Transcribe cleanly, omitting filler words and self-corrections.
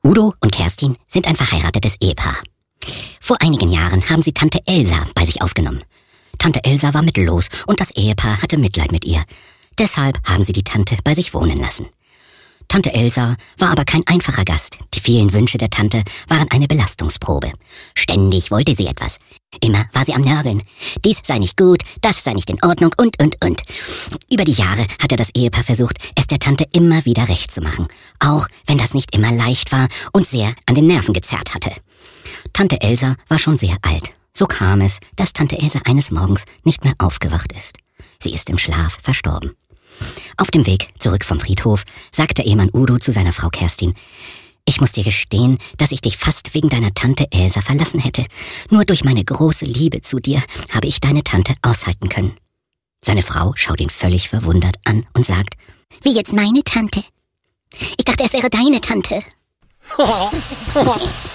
Udo und Kerstin sind ein verheiratetes Ehepaar. Vor einigen Jahren haben sie Tante Elsa bei sich aufgenommen. Tante Elsa war mittellos und das Ehepaar hatte Mitleid mit ihr. Deshalb haben sie die Tante bei sich wohnen lassen. Tante Elsa war aber kein einfacher Gast. Die vielen Wünsche der Tante waren eine Belastungsprobe. Ständig wollte sie etwas. Immer war sie am Nörgeln. Dies sei nicht gut, das sei nicht in Ordnung und. Über die Jahre hatte das Ehepaar versucht, es der Tante immer wieder recht zu machen. Auch wenn das nicht immer leicht war und sehr an den Nerven gezerrt hatte. Tante Elsa war schon sehr alt. So kam es, dass Tante Elsa eines Morgens nicht mehr aufgewacht ist. Sie ist im Schlaf verstorben. Auf dem Weg zurück vom Friedhof sagte Ehemann Udo zu seiner Frau Kerstin: Ich muss dir gestehen, dass ich dich fast wegen deiner Tante Elsa verlassen hätte. Nur durch meine große Liebe zu dir habe ich deine Tante aushalten können. Seine Frau schaut ihn völlig verwundert an und sagt: Wie jetzt meine Tante? Ich dachte, es wäre deine Tante.